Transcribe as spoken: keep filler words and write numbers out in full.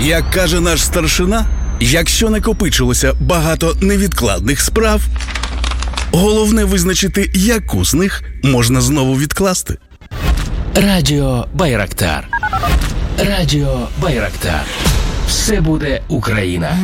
Як каже наш старшина, якщо накопичилося багато невідкладних справ, головне визначити, яку з них можна знову відкласти. Радіо Байрактар. Радіо Байрактар. Все буде Україна.